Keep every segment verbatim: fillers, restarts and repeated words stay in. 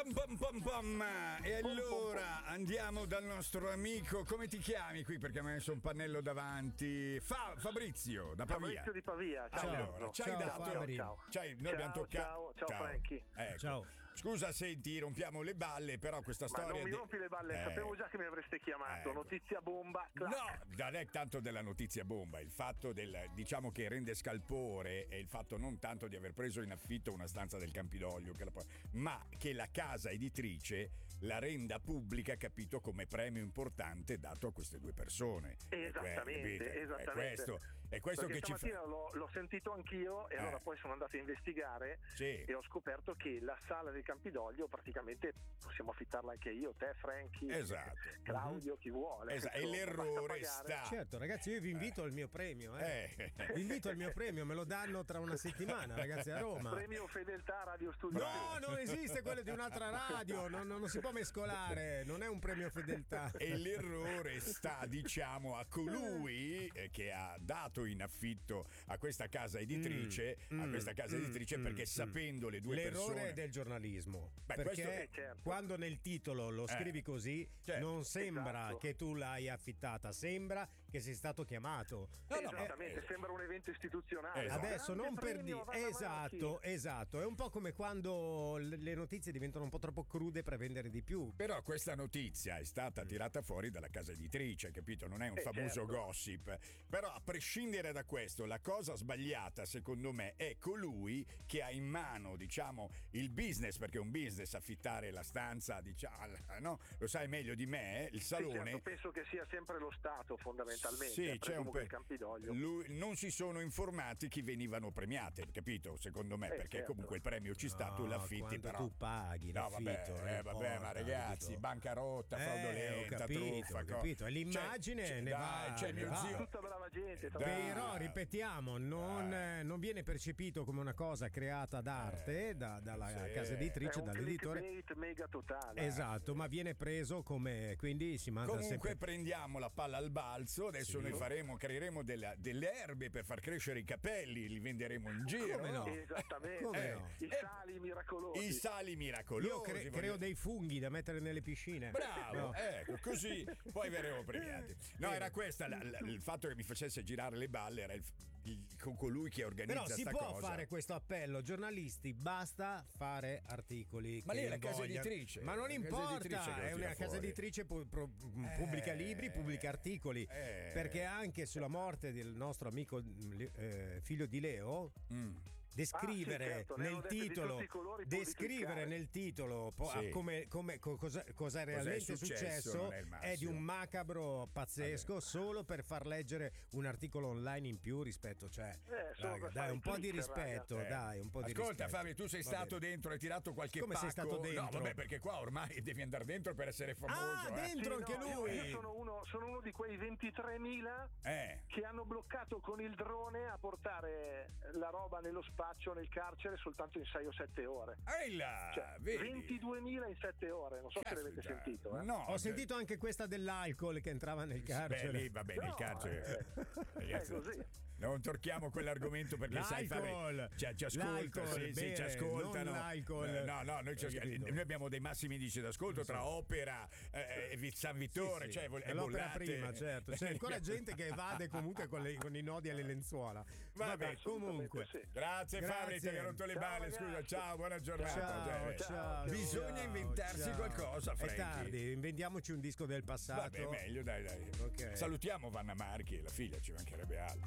Pam pam pam pam. E allora andiamo dal nostro amico. Come ti chiami qui? Perché mi ha messo un pannello davanti. Fa, Fabrizio da Pavia. Fabrizio di Pavia. Ciao. Allora, ci hai dato. Ciao, ciao. Ciao, noi ciao, abbiamo toccato. Ciao, ciao, ciao Frankie. Ecco. Ciao. Scusa se ti rompiamo le balle, però questa Ma storia. non mi di... rompi le balle, eh. sapevo già che mi avreste chiamato. Ecco. Notizia bomba. Clac. No, non è tanto della notizia bomba, il fatto del, diciamo, che rende scalpore è il fatto non tanto di aver preso in affitto una stanza del Campidoglio, che la, ma che la casa editrice la renda pubblica, capito, come premio importante dato a queste due persone. Esattamente, è, esattamente. È questo, è questo Perché che ci fa. stamattina l'ho, l'ho sentito anch'io e Eh. allora poi sono andato a investigare Sì. e ho scoperto che la sala del Campidoglio praticamente possiamo affittarla anche io, te, Frankie, Esatto. Claudio, chi vuole. Esatto. E Insomma, l'errore basta pagare. sta. Certo, ragazzi, io vi invito al mio premio. Eh. Eh. Vi invito al mio premio, me lo danno tra una settimana, ragazzi, a Roma. Premio Fedeltà Radio Studio. No, non esiste quello di un'altra radio, non, non, non si può mescolare, non è un premio fedeltà. E l'errore sta, diciamo, a colui eh, che ha dato in affitto a questa casa editrice, Mm, a questa casa mm, editrice, mm, perché mm. sapendo le due L'errore persone. è del giornalismo. Beh, perché questo- Eh, certo. quando nel titolo lo scrivi Eh, così, certo. non sembra Esatto. che tu l'hai affittata, sembra che sei stato chiamato. No, no, ma- Esattamente, sembra un evento istituzionale. Esatto. Adesso non per dire dire esatto, esatto, è un po' come quando l- le notizie diventano un po' troppo crude per vendere di più. Però questa notizia è stata tirata fuori dalla casa editrice, capito? Non è un Eh, famoso certo. gossip. Però a prescindere da questo, la cosa sbagliata secondo me è colui che ha in mano, diciamo, il business, perché è un business affittare la stanza, diciamo, no? Lo sai meglio di me, il Sì, salone. certo, penso che sia sempre lo Stato fondamentalmente. Sì, ha c'è preso un comunque pe- il Campidoglio. lui, non si sono informati chi venivano premiate, capito? Secondo me, Eh, perché certo. comunque il premio ci sta, No, tu l'affitti, quando però. tu paghi No, l'affitto, vabbè, non eh, vabbè, importa, ma ragazzi, capito? bancarotta, Eh, fraudolenta, ho capito, truffa, ho co- capito. E l'immagine C'è- c'è- ne dai, va, c'è ne mio va. zio. Tutta brava gente. tra Dai. l'altro. Però ripetiamo, non, eh, non viene percepito come una cosa creata d'arte da- dalla sì. casa È editrice, un dall'editore. clickbait mega totale. Esatto, ma viene preso come, quindi si manda Comunque sempre. prendiamo la palla al balzo, adesso Sì. noi faremo, creeremo delle, delle erbe per far crescere i capelli, li venderemo in giro. Come no? Esattamente. Come no? I Eh, sali miracolosi. I sali miracolosi. Io cre- voglio- creo dei funghi da mettere nelle piscine. Bravo, No. ecco, così poi verremo premiati. No, era questa, la- la- il fatto che mi facesse girare le balle era il, il- con colui che organizza Però si sta può cosa. fare questo appello, giornalisti, basta fare articoli. Ma che lei è la casa invogliano. editrice. Ma non La casa editrice che importa, lo è tira una casa fuori. editrice, pu- pro- pubblica libri, pubblica articoli. eh. Perché anche sulla morte del nostro amico eh, figlio di Leo. Mm. Descrivere Ah, sì, certo, ne hanno nel dette di titolo, tutti i colori, descrivere pubblicare. nel titolo po- Sì. come, come- co- cosa, cosa è realmente successo, successo, non è il è, massimo. di un macabro pazzesco, Vabbè. solo per far leggere un articolo online in più rispetto, cioè, Eh, solo raga, per dai, fare un il po' di click, rispetto, Eh. dai, un po' di Ascolta rispetto. Fabio, tu sei Va stato bene. dentro, hai tirato qualche Come pacco. sei stato dentro? No, vabbè, perché qua ormai devi andare dentro per essere famoso. Ah, eh. dentro Sì, anche no, lui. Io sono uno, sono uno di quei ventitremila Eh. che hanno bloccato con il drone a portare la roba nello spaccio, nel carcere, soltanto in sei o sette ore. Ehi là, Cioè, vedi? ventiduemila in sette ore, non so se l'avete Caspita. sentito. Eh. No, Ho cioè- sentito anche questa dell'alcol che entrava nel carcere. Beh, lì, vabbè, nel No, carcere. eh, Ragazzi, è così. non torchiamo quell'argomento perché sai L'alcol. Fabio, ci, ci ascolta, L'alcol, sì, sì, bene, ci ascoltano. non l'alcol. Eh, No, no, noi, ci Hai ascol- capito? noi abbiamo dei massimi indici d'ascolto tra opera e eh, San Vittore, Sì, sì. cioè vol- È e l'opera bollate. prima, certo. C'è ancora gente che evade comunque con, le- con i nodi alle lenzuola. Vabbè, comunque. Sì. Grazie, Grazie. Fabio, ti ha rotto le Ciao, balle, ragazzi. scusa, ciao, buona giornata. Ciao, Cioè, ciao, Bisogna ciao, inventarsi ciao. qualcosa, È Frankie. tardi, inventiamoci un disco del passato. Vabbè, meglio, dai, dai. Ok. Salutiamo Vanna Marchi e la figlia, ci mancherebbe altro.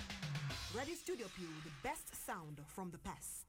Radio Studio Più, the best sound from the past.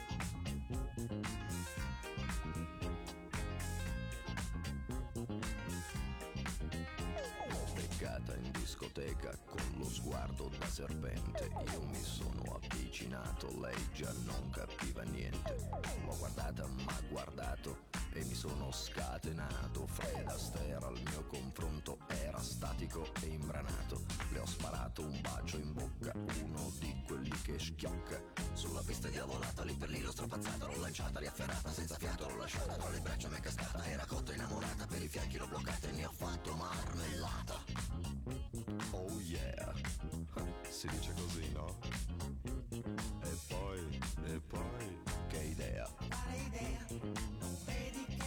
Beccata in discoteca con lo sguardo da serpente, io mi sono avvicinato, lei già non capiva niente. L'ho guardata, m'ha guardato e mi sono scatenato. Fred Astaire al mio confronto era statico e imbranato. Le ho sparato un bacio in bocca, uno di quelli che schiocca. Sulla pista diavolata, lì per lì l'ho strapazzata, l'ho lanciata, riafferrata, senza fiato l'ho lasciata, tra le braccia m'è cascata, era cotta innamorata, per i fianchi l'ho bloccata e ne ho fatto marmellata. Oh yeah, si dice così, no? E poi, e poi, che idea? Quale idea? Non vedi che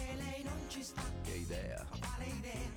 idea. Quale idea?